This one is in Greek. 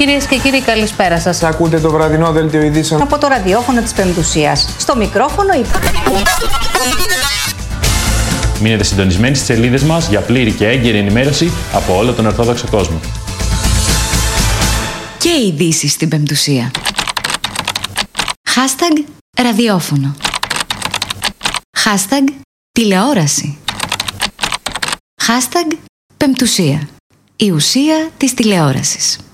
Κυρίες και κύριοι, καλησπέρα σας. Ακούτε το βραδινό δελτίο ειδήσεων Από το ραδιόφωνο της Πεμπτουσίας. Στο μικρόφωνο Μείνετε συντονισμένοι στις σελίδες μας για πλήρη και έγκαιρη ενημέρωση από όλο τον Ορθόδοξο κόσμο. Και ειδήσεις στην Πεμπτουσία. Hashtag ραδιόφωνο. Hashtag τηλεόραση. Hashtag Πεμπτουσία. Η ουσία της τηλεόρασης.